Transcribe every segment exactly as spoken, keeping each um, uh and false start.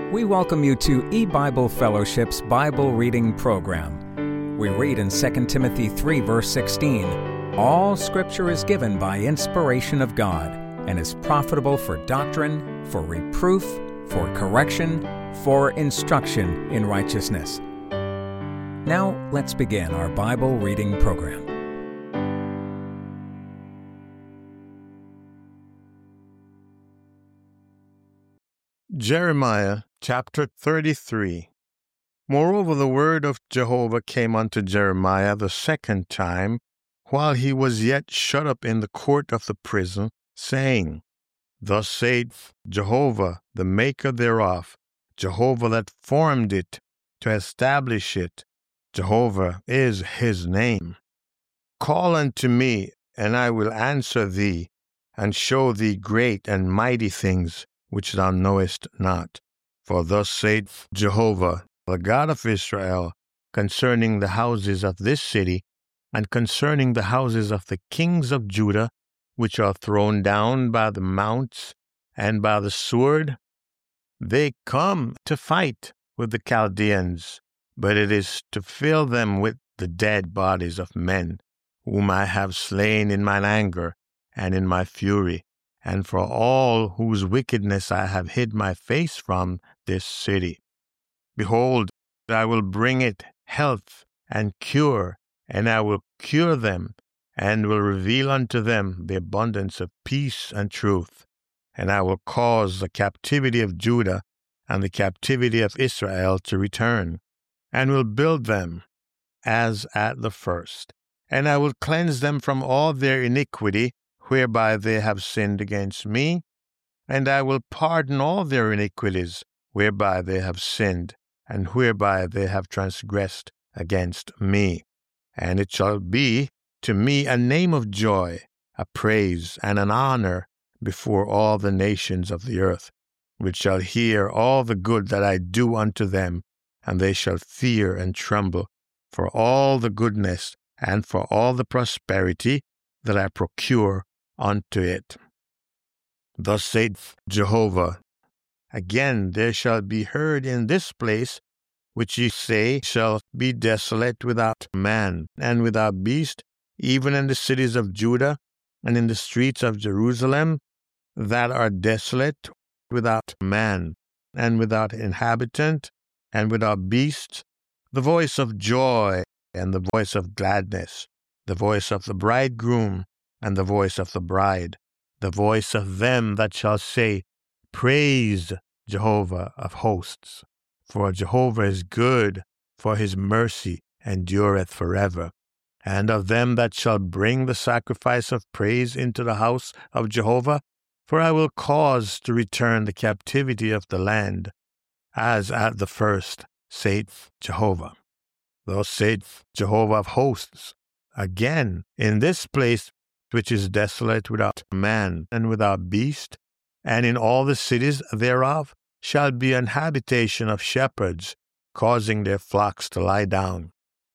We welcome you to eBible Fellowship's Bible Reading Program. We read in Second Timothy three, verse sixteen, "All Scripture is given by inspiration of God, and is profitable for doctrine, for reproof, for correction, for instruction in righteousness." Now, let's begin our Bible reading program. Jeremiah chapter thirty-three. Moreover, the word of Jehovah came unto Jeremiah the second time, while he was yet shut up in the court of the prison, saying, Thus saith Jehovah, the maker thereof, Jehovah that formed it, to establish it. Jehovah is his name. Call unto me, and I will answer thee, and show thee great and mighty things which thou knowest not. For thus saith Jehovah, the God of Israel, concerning the houses of this city, and concerning the houses of the kings of Judah, which are thrown down by the mounts and by the sword. They come to fight with the Chaldeans, but it is to fill them with the dead bodies of men, whom I have slain in mine anger and in my fury, and for all whose wickedness I have hid my face from this city. Behold, I will bring it health and cure, and I will cure them, and will reveal unto them the abundance of peace and truth. And I will cause the captivity of Judah and the captivity of Israel to return, and will build them as at the first. And I will cleanse them from all their iniquity, whereby they have sinned against me, and I will pardon all their iniquities, whereby they have sinned, and whereby they have transgressed against me. And it shall be to me a name of joy, a praise, and an honor before all the nations of the earth, which shall hear all the good that I do unto them, and they shall fear and tremble for all the goodness and for all the prosperity that I procure unto it. Thus saith Jehovah, Again there shall be heard in this place, which ye say shall be desolate without man and without beast, even in the cities of Judah and in the streets of Jerusalem, that are desolate without man and without inhabitant and without beast, the voice of joy and the voice of gladness, the voice of the bridegroom and the voice of the bride, the voice of them that shall say, Praise Jehovah of hosts. For Jehovah is good, for his mercy endureth forever. And of them that shall bring the sacrifice of praise into the house of Jehovah, for I will cause to return the captivity of the land, as at the first, saith Jehovah. Thus saith Jehovah of hosts, Again, in this place which is desolate without man and without beast, and in all the cities thereof shall be an habitation of shepherds, causing their flocks to lie down.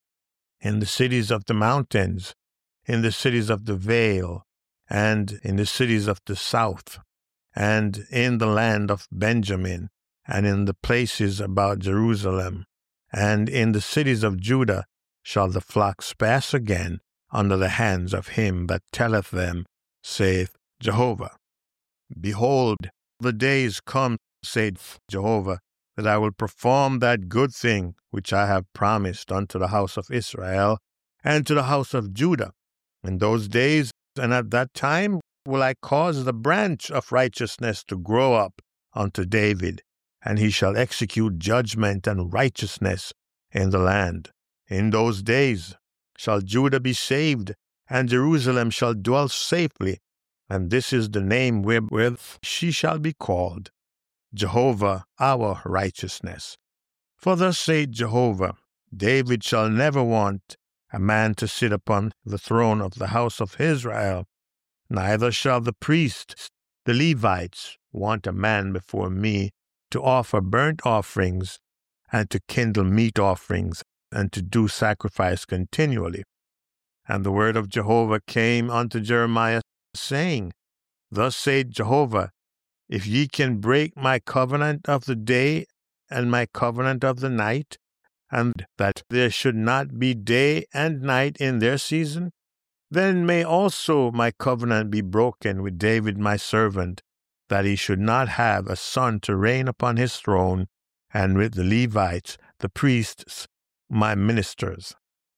In the cities of the mountains, in the cities of the vale, and in the cities of the south, and in the land of Benjamin, and in the places about Jerusalem, and in the cities of Judah shall the flocks pass again under the hands of him that telleth them, saith Jehovah. Behold, the days come, saith Jehovah, that I will perform that good thing which I have promised unto the house of Israel and to the house of Judah. In those days and at that time will I cause the branch of righteousness to grow up unto David, and he shall execute judgment and righteousness in the land. In those days shall Judah be saved, and Jerusalem shall dwell safely, and this is the name wherewith she shall be called, Jehovah our righteousness. For thus saith Jehovah, David shall never want a man to sit upon the throne of the house of Israel, neither shall the priests, the Levites, want a man before me to offer burnt offerings, and to kindle meat offerings, and to do sacrifice continually. And the word of Jehovah came unto Jeremiah, saying, Thus saith Jehovah, If ye can break my covenant of the day and my covenant of the night, and that there should not be day and night in their season? Then may also my covenant be broken with David my servant, that he should not have a son to reign upon his throne, and with the Levites, the priests, my ministers.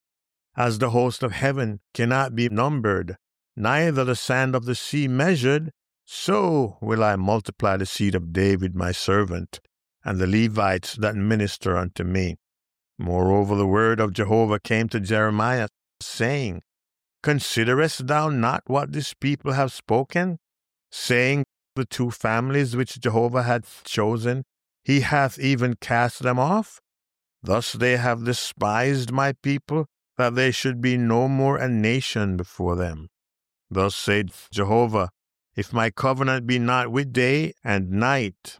As the host of heaven cannot be numbered, neither the sand of the sea measured, so will I multiply the seed of David my servant, and the Levites that minister unto me. Moreover, the word of Jehovah came to Jeremiah, saying, Considerest thou not what this people have spoken, saying, the two families which Jehovah hath chosen, he hath even cast them off? Thus they have despised my people, that they should be no more a nation before them. Thus saith Jehovah, if my covenant be not with day and night,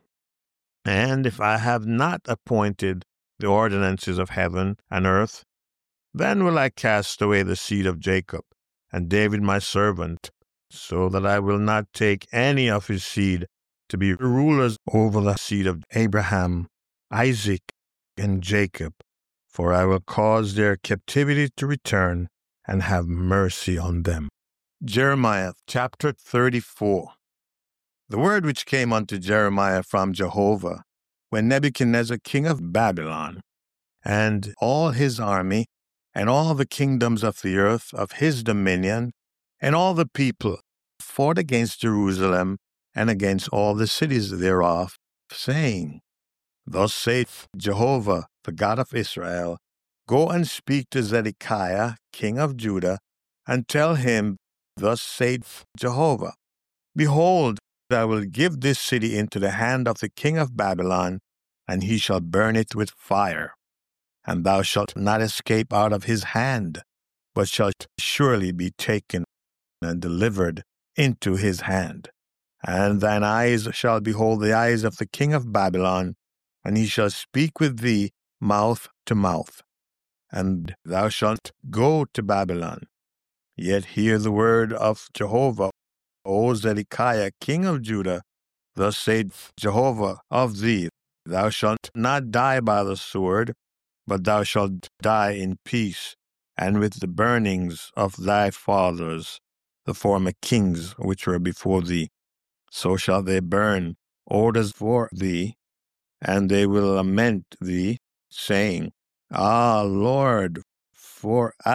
and if I have not appointed the ordinances of heaven and earth, then will I cast away the seed of Jacob, and David my servant, so that I will not take any of his seed to be rulers over the seed of Abraham, Isaac, and Jacob, for I will cause their captivity to return, and have mercy on them. Jeremiah chapter thirty-four. The word which came unto Jeremiah from Jehovah, when Nebuchadnezzar king of Babylon, and all his army, and all the kingdoms of the earth of his dominion, and all the people fought against Jerusalem, and against all the cities thereof, saying, Thus saith Jehovah, the God of Israel, Go and speak to Zedekiah, king of Judah, and tell him, Thus saith Jehovah, Behold, I will give this city into the hand of the king of Babylon, and he shall burn it with fire. And thou shalt not escape out of his hand, but shalt surely be taken and delivered into his hand. And thine eyes shall behold the eyes of the king of Babylon, and he shall speak with thee mouth to mouth. And thou shalt go to Babylon. Yet hear the word of Jehovah, O Zedekiah, king of Judah. Thus saith Jehovah of thee, Thou shalt not die by the sword, but thou shalt die in peace, and with the burnings of thy fathers, the former kings which were before thee. So shall they burn orders for thee, and they will lament thee, saying, Ah, Lord, for